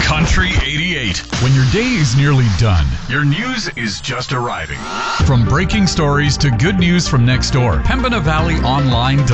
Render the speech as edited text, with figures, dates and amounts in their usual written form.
Country 88. When your day is nearly done, your news is just arriving. From breaking stories to good news from next door, Pembina Valley Online